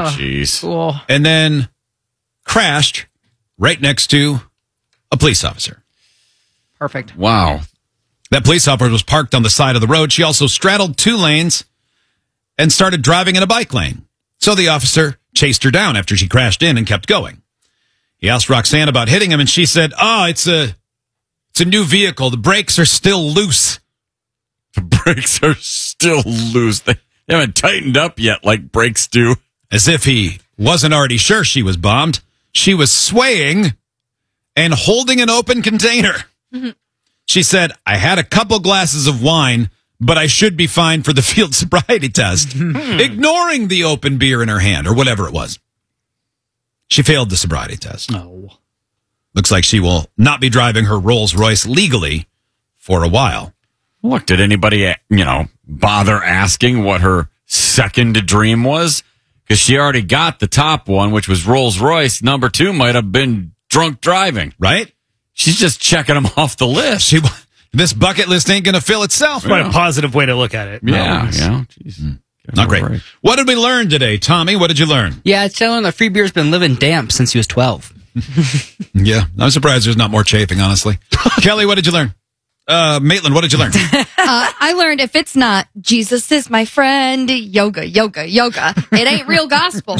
jeez. Cool. And then crashed right next to a police officer. Perfect. Wow. That police officer was parked on the side of the road. She also straddled 2 lanes and started driving in a bike lane. So the officer chased her down after she crashed in and kept going. He asked Roxanne about hitting him, and she said, it's a new vehicle. The brakes are still loose. The brakes are still loose. They haven't tightened up yet like brakes do. As if he wasn't already sure she was bombed, she was swaying and holding an open container. Mm-hmm. She said, I had a couple glasses of wine, but I should be fine for the field sobriety test, ignoring the open beer in her hand or whatever it was. She failed the sobriety test. No. Looks like she will not be driving her Rolls Royce legally for a while. Look, did anybody, bother asking what her second dream was? Because she already got the top one, which was Rolls Royce. Number 2 might have been drunk driving. Right? She's just checking them off the list. This bucket list ain't going to fill itself. Quite a positive way to look at it. Yeah. Jeez. Not great. Right. What did we learn today? Tommy, what did you learn? Yeah, it's telling that Free Beer's been living damp since he was 12. Yeah, I'm surprised there's not more chafing, honestly. Kelly, what did you learn? Maitland, what did you learn? I learned if it's not Jesus is my friend, yoga, yoga, yoga, it ain't real gospel.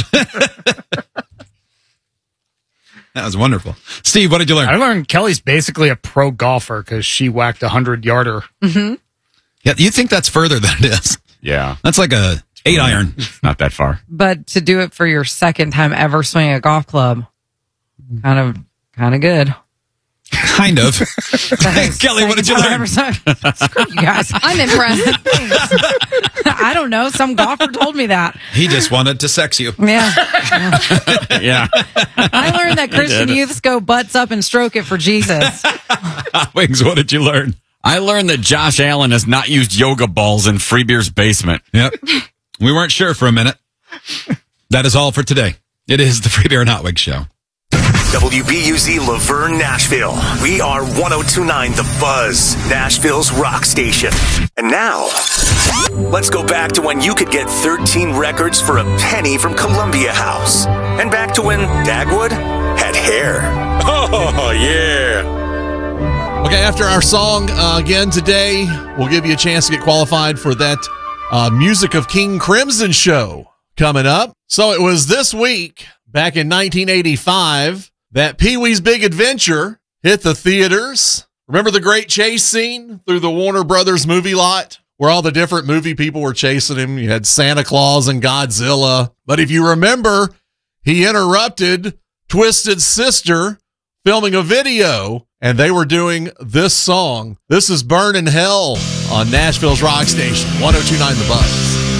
That was wonderful. Steve, what did you learn? I learned Kelly's basically a pro golfer because she whacked a 100-yarder. Mm-hmm. Yeah, you think that's further than it is? Yeah. That's like a 8-iron. Not that far. But to do it for your second time ever swinging a golf club, kind of good. Kind of. Kelly, what did you learn? Screw you guys. I'm impressed. I don't know. Some golfer told me that. He just wanted to sex you. Yeah. Yeah. I learned that Christian youths go butts up and stroke it for Jesus. Wings, what did you learn? I learned that Josh Allen has not used yoga balls in Free Beer's basement. Yep. We weren't sure for a minute. That is all for today. It is the Free Beer and Hot Wings Show. WBUZ Laverne, Nashville. We are 102.9 The Buzz, Nashville's rock station. And now, let's go back to when you could get 13 records for a penny from Columbia House. And back to when Dagwood had hair. Oh, yeah. Okay, after our song again today, we'll give you a chance to get qualified for that Music of King Crimson show coming up. So it was this week, back in 1985, that Pee-wee's Big Adventure hit the theaters. Remember the great chase scene through the Warner Brothers movie lot where all the different movie people were chasing him? You had Santa Claus and Godzilla. But if you remember, he interrupted Twisted Sister filming a video, and they were doing this song. This is Burnin' Hell on Nashville's rock station, 102.9 The Buzz.